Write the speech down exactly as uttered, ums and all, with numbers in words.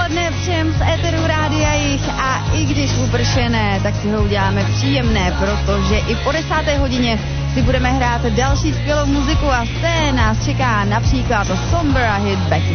odpoledne všem z éteru Rádia Jich a i když upršené, tak si ho uděláme příjemné, protože i po desáté hodině si budeme hrát další skvělou muziku a z té nás čeká například Sombra hit Back